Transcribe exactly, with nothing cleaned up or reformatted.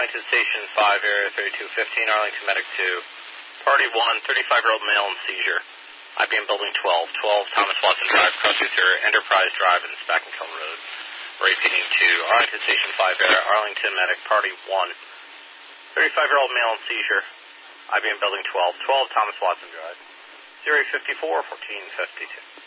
Arlington Station five, area thirty-two fifteen, Arlington Medic two. Party one, thirty-five-year-old male in seizure. I B M Building twelve, twelve Thomas Watson Drive, crossing through Enterprise Drive and Spackenkill Road. Repeating to Arlington Station five, area Arlington Medic, Party one. thirty-five-year-old male in seizure. I B M Building twelve, twelve Thomas Watson Drive. zero eight five four, fourteen fifty-two.